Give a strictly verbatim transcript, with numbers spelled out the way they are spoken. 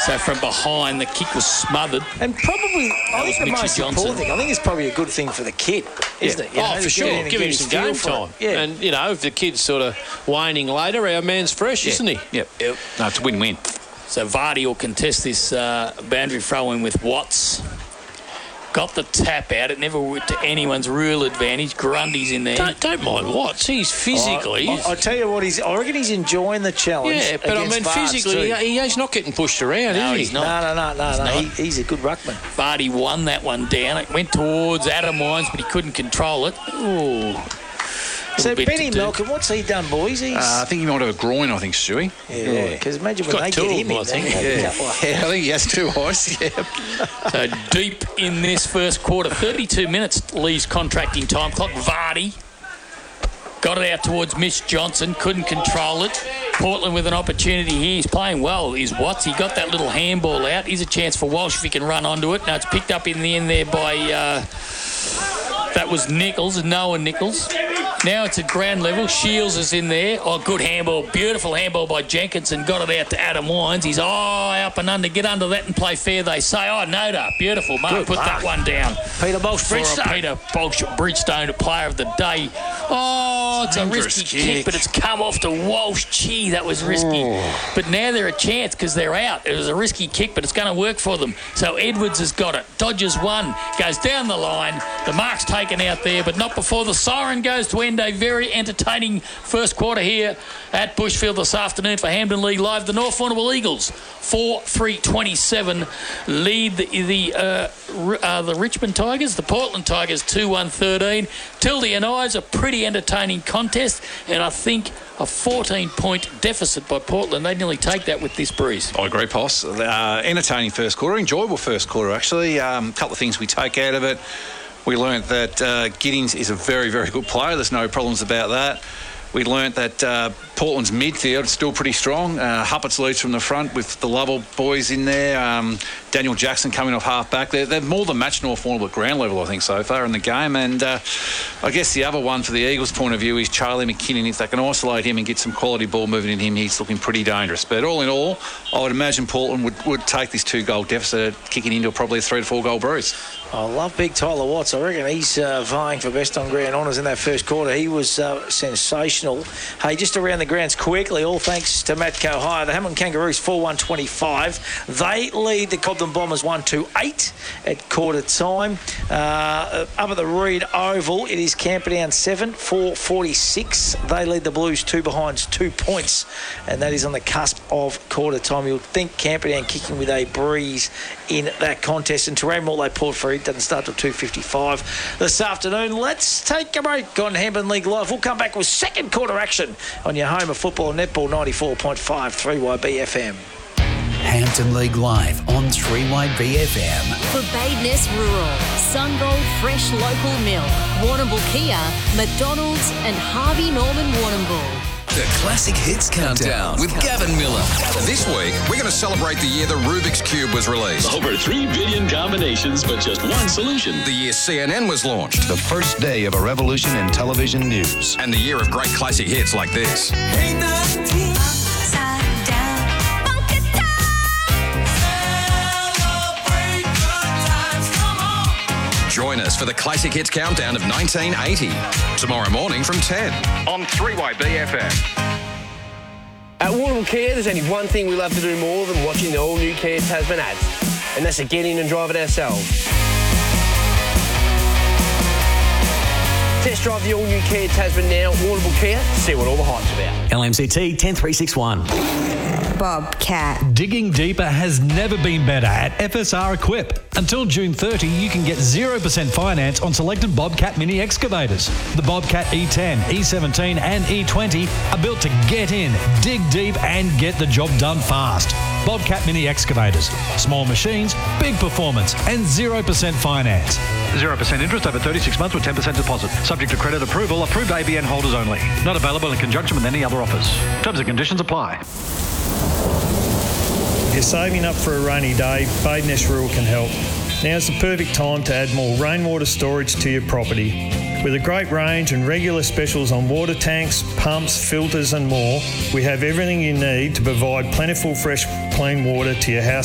So from behind, the kick was smothered. And probably, I was think the Mitchell most Johnson. important thing, I think it's probably a good thing for the kid, isn't it? You oh, know, for to get sure. in and Give get him his some feel game for it. time. Yeah. And, you know, if the kid's sort of waning later, our man's fresh, Yeah. isn't he? Yep. yep. No, it's a win-win. So Vardy will contest this uh, boundary throw in with Watts. Got the tap out. It never went to anyone's real advantage. Grundy's in there. Don't, don't mind Watts. He's physically... I, I, I tell you what, he's. I reckon he's enjoying the challenge. yeah, but I against mean, Vards physically, too. he, he's not getting pushed around, No, is he? he's not. No, no, no, no, no. not. He, he's a good ruckman. Vardy won that one down. It went towards Adam Wines, but he couldn't control it. Ooh. So bit Benny to do. Malcolm, what's he done, boys? He's Uh, I think he might have a groin, I think, Stewie. yeah, because imagine He's when they got two get of him them, in I think. there. Yeah. yeah, I think he has two eyes. Yeah. So deep in this first quarter, thirty-two minutes leaves contracting time clock. Vardy got it out towards Mitch Johnson, couldn't control it. Portland with an opportunity here. He's playing well, is Watts. He got that little handball out. Here's a chance for Walsh if he can run onto it. Now it's picked up in the end there by... Uh, that was Nichols, Noah Nichols. Now it's at ground level. Shields is in there. Oh, good handball. Beautiful handball by Jenkinson. Got it out to Adam Wines. He's oh, up and under. Get under that and play fair, they say. Oh, Noda. Beautiful. Mark Good put mark. that one down. Peter Bosch For a Bridgestone. Peter Bosch Bridgestone, a player of the day. Oh, it's a Dangerous risky kick. kick, but it's come off to Walsh. Gee, that was risky. Oh. But now they're a chance because they're out. It was a risky kick, but it's going to work for them. So Edwards has got it. Dodgers one. Goes down the line. The mark's taken out there, but not before the siren goes to end a very entertaining first quarter here at Bushfield this afternoon for Hampden League Live. The North Warrnambool Eagles four three twenty-seven lead the the, uh, R- uh, the Richmond Tigers, the Portland Tigers two one thirteen. Tildy and I's a pretty entertaining contest, and I think a fourteen point deficit by Portland. They nearly take that with this breeze. I agree, Poss. Uh, entertaining first quarter, enjoyable first quarter, actually. A um, couple of things we take out of it. We learnt that uh, Giddings is a very, very good player. There's no problems about that. We learnt that uh, Portland's midfield is still pretty strong. Uh, Huppets leads from the front with the Lovell boys in there. Um, Daniel Jackson coming off half back. They're, they're more than matched North Warrnambool at ground level, I think, so far in the game. And uh, I guess the other one for the Eagles' point of view is Charlie McKinnon. If they can isolate him and get some quality ball moving in him, he's looking pretty dangerous. But all in all, I would imagine Portland would, would take this two-goal deficit, kicking into probably a three to four-goal breeze. I love big Tyler Watts. I reckon he's uh, vying for best on ground honours in that first quarter. He was uh, sensational. Hey, just around the grounds quickly, all thanks to Matco Hire. The Hamilton Kangaroos four one twenty-five. They lead the Cobden Bombers one two eight at quarter time. Uh, up at the Reed Oval, it is Camperdown seven four forty-six. They lead the Blues two behinds, two points, and that is on the cusp of quarter time. You'll think Camperdown kicking with a breeze in that contest, and Taranmore they poured for it. Doesn't start till two fifty-five this afternoon. Let's take a break on Hampden League Live. We'll come back with second quarter action on your home of football and netball, ninety-four point five three Y B F M. Hampden League Live on three Y B F M. For Badeness Rural, Sungold Fresh Local Milk, Warrnambool Kia, McDonald's and Harvey Norman Warrnambool. The Classic Hits Countdown with Gavin Miller. This week, we're going to celebrate the year the Rubik's Cube was released. Over three billion combinations, but just one solution. The year C N N was launched. The first day of a revolution in television news. And the year of great classic hits like this. Join us for the Classic Hits Countdown of nineteen eighty. Tomorrow morning from ten on three Y B F M. At Warrnambool Kia, there's only one thing we love to do more than watching the all-new Kia Tasman ads, and that's to get in and drive it ourselves. Test drive the all-new Kia Tasman now at Warrnambool Kia to see what all the hype's about. L M C T ten three six one. Bobcat. Digging deeper has never been better at F S R Equip. Until June thirtieth, you can get zero percent finance on selected Bobcat mini excavators. The Bobcat E ten, E seventeen and E twenty are built to get in, dig deep and get the job done fast. Bobcat mini excavators. Small machines, big performance and zero percent finance. zero percent interest over thirty-six months with ten percent deposit. Subject to credit approval. Approved A B N holders only. Not available in conjunction with any other offers. Terms and conditions apply. If you're saving up for a rainy day, Badeness Rural can help. Now's the perfect time to add more rainwater storage to your property. With a great range and regular specials on water tanks, pumps, filters and more, we have everything you need to provide plentiful fresh clean water to your house